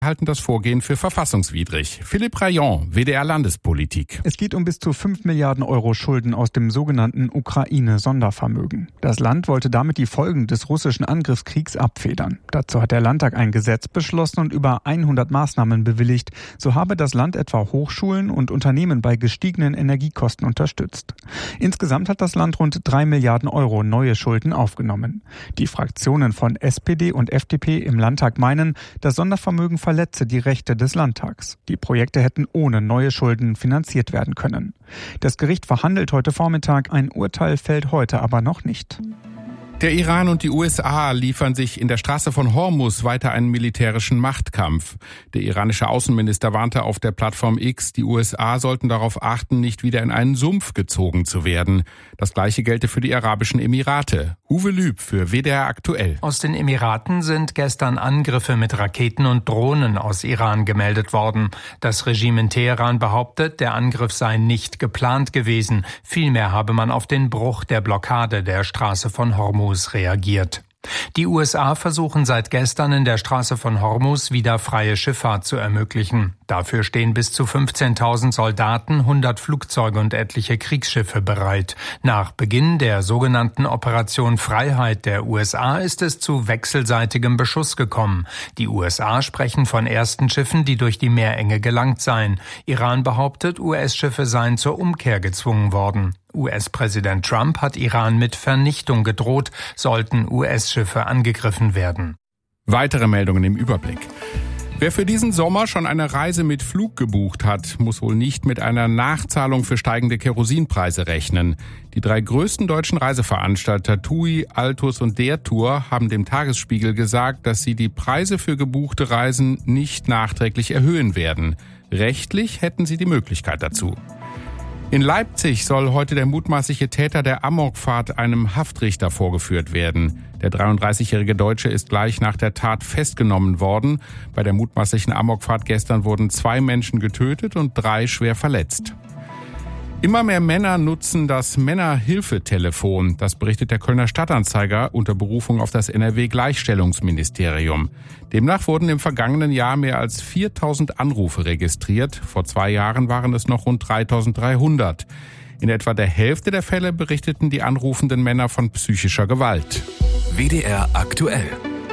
halten das Vorgehen für verfassungswidrig. Philipp Rayon, WDR Landespolitik. Es geht um bis zu 5 Milliarden Euro Schulden aus dem sogenannten Ukraine-Sondervermögen. Das Land wollte damit die Folgen des russischen Angriffskriegs abfedern. Dazu hat der Landtag ein Gesetz beschlossen und über 100 Maßnahmen bewilligt. So habe das Land etwa Hochschulen und Unternehmen bei gestiegenen Energiekosten unterstützt. Insgesamt hat das Land rund 3 Milliarden Euro neue Schulden aufgenommen. Die Fraktionen von SPD und FDP im Landtag meinen, das Sondervermögen verletze die Rechte des Landtags. Die Projekte hätten ohne neue Schulden finanziert werden können. Das Gericht verhandelt heute Vormittag, ein Urteil fällt heute aber noch nicht. Der Iran und die USA liefern sich in der Straße von Hormuz weiter einen militärischen Machtkampf. Der iranische Außenminister warnte auf der Plattform X, die USA sollten darauf achten, nicht wieder in einen Sumpf gezogen zu werden. Das Gleiche gelte für die Arabischen Emirate. Uwe Lüb für WDR aktuell. Aus den Emiraten sind gestern Angriffe mit Raketen und Drohnen aus Iran gemeldet worden. Das Regime in Teheran behauptet, der Angriff sei nicht geplant gewesen. Vielmehr habe man auf den Bruch der Blockade der Straße von Hormuz reagiert. Die USA versuchen seit gestern in der Straße von Hormuz wieder freie Schifffahrt zu ermöglichen. Dafür stehen bis zu 15.000 Soldaten, 100 Flugzeuge und etliche Kriegsschiffe bereit. Nach Beginn der sogenannten Operation Freiheit der USA ist es zu wechselseitigem Beschuss gekommen. Die USA sprechen von ersten Schiffen, die durch die Meerenge gelangt seien. Iran behauptet, US-Schiffe seien zur Umkehr gezwungen worden. US-Präsident Trump hat Iran mit Vernichtung gedroht, sollten US-Schiffe angegriffen werden. Weitere Meldungen im Überblick. Wer für diesen Sommer schon eine Reise mit Flug gebucht hat, muss wohl nicht mit einer Nachzahlung für steigende Kerosinpreise rechnen. Die 3 größten deutschen Reiseveranstalter TUI, Altus und Der Tour haben dem Tagesspiegel gesagt, dass sie die Preise für gebuchte Reisen nicht nachträglich erhöhen werden. Rechtlich hätten sie die Möglichkeit dazu. In Leipzig soll heute der mutmaßliche Täter der Amokfahrt einem Haftrichter vorgeführt werden. Der 33-jährige Deutsche ist gleich nach der Tat festgenommen worden. Bei der mutmaßlichen Amokfahrt gestern wurden 2 Menschen getötet und 3 schwer verletzt. Immer mehr Männer nutzen das Männerhilfetelefon. Das berichtet der Kölner Stadtanzeiger unter Berufung auf das NRW-Gleichstellungsministerium. Demnach wurden im vergangenen Jahr mehr als 4.000 Anrufe registriert. Vor 2 Jahren waren es noch rund 3.300. In etwa der Hälfte der Fälle berichteten die anrufenden Männer von psychischer Gewalt. WDR aktuell.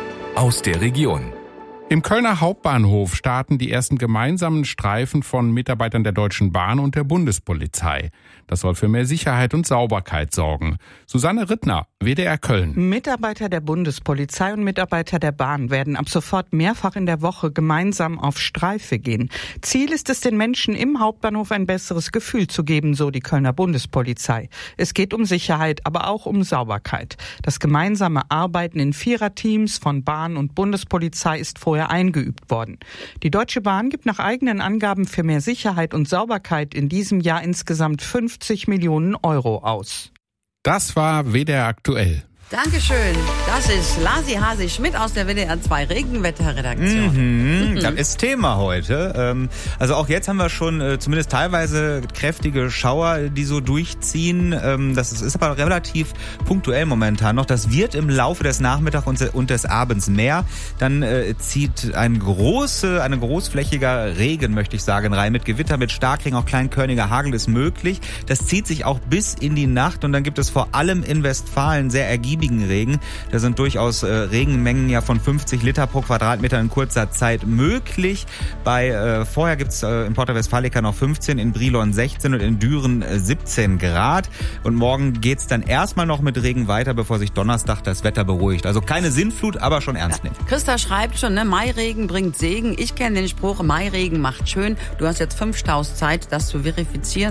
Aus der Region. Im Kölner Hauptbahnhof starten die ersten gemeinsamen Streifen von Mitarbeitern der Deutschen Bahn und der Bundespolizei. Das soll für mehr Sicherheit und Sauberkeit sorgen. Susanne Rittner, WDR Köln. Mitarbeiter der Bundespolizei und Mitarbeiter der Bahn werden ab sofort mehrfach in der Woche gemeinsam auf Streife gehen. Ziel ist es, den Menschen im Hauptbahnhof ein besseres Gefühl zu geben, so die Kölner Bundespolizei. Es geht um Sicherheit, aber auch um Sauberkeit. Das gemeinsame Arbeiten in Viererteams von Bahn und Bundespolizei ist vorher eingeübt worden. Die Deutsche Bahn gibt nach eigenen Angaben für mehr Sicherheit und Sauberkeit in diesem Jahr insgesamt 50 Millionen Euro aus. Das war WDR aktuell. Dankeschön. Das ist Lasi Hasi Schmidt aus der WDR 2 Regenwetterredaktion. Das ist Thema heute. Also auch jetzt haben wir schon zumindest teilweise kräftige Schauer, die so durchziehen. Das ist aber relativ punktuell momentan noch. Das wird im Laufe des Nachmittags und des Abends mehr. Dann zieht ein großflächiger Regen, möchte ich sagen, rein. Mit Gewitter, mit Starkregen, auch kleinkörniger Hagel ist möglich. Das zieht sich auch bis in die Nacht und dann gibt es vor allem in Westfalen sehr ergiebigen Regen. Da sind durchaus Regenmengen ja von 50 Liter pro Quadratmeter in kurzer Zeit möglich. Vorher gibt's in Porta Westfalica noch 15, in Brilon 16 und in Düren 17 Grad. Und morgen geht's dann erstmal noch mit Regen weiter, bevor sich Donnerstag das Wetter beruhigt. Also keine Sintflut, aber schon ernst nehmen. Christa schreibt schon, Mairegen bringt Segen. Ich kenne den Spruch, Mairegen macht schön. Du hast jetzt 5 Staus Zeit, das zu verifizieren.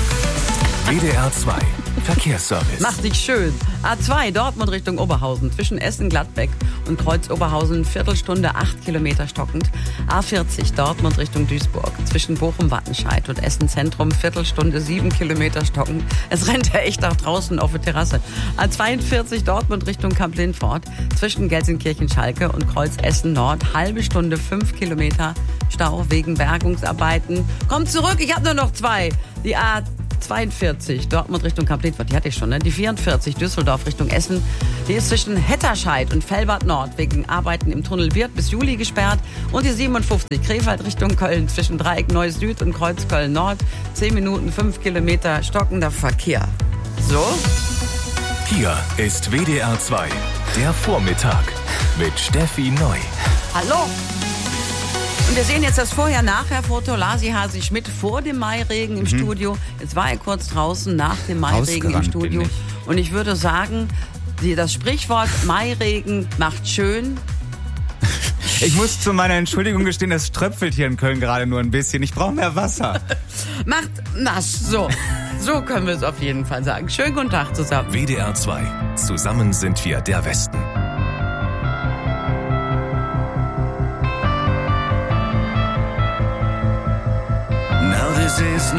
WDR 2 Verkehrsservice. Macht sich schön. A2 Dortmund Richtung Oberhausen zwischen Essen-Gladbeck und Kreuz-Oberhausen Viertelstunde 8 Kilometer stockend. A40 Dortmund Richtung Duisburg zwischen Bochum-Wattenscheid und Essen-Zentrum Viertelstunde 7 Kilometer stockend. Es rennt ja echt nach draußen auf der Terrasse. A42 Dortmund Richtung Kamp-Lindfort zwischen Gelsenkirchen-Schalke und Kreuz-Essen-Nord halbe Stunde 5 Kilometer Stau wegen Bergungsarbeiten. Kommt zurück, ich habe nur noch 2. Die A42 Dortmund Richtung Kamp-Lintfort, die hatte ich schon, ne? Die 44 Düsseldorf Richtung Essen, die ist zwischen Hetterscheid und Velbert Nord wegen Arbeiten im Tunnel wird bis Juli gesperrt. Und die 57 Krefeld Richtung Köln zwischen Dreieck Neuss Süd und Kreuz Köln Nord, 10 Minuten, 5 Kilometer stockender Verkehr. So. Hier ist WDR 2, der Vormittag mit Steffi Neu. Hallo. Und wir sehen jetzt das Vorher-Nachher-Foto. Lasi Hasi Schmidt vor dem Mairegen im Studio. Jetzt war er kurz draußen nach dem Mairegen im Studio. Und ich würde sagen, das Sprichwort Mairegen macht schön. Ich muss zu meiner Entschuldigung gestehen, es tröpfelt hier in Köln gerade nur ein bisschen. Ich brauche mehr Wasser. Macht nass. So können wir es auf jeden Fall sagen. Schönen guten Tag zusammen. WDR 2. Zusammen sind wir der Westen. Now this is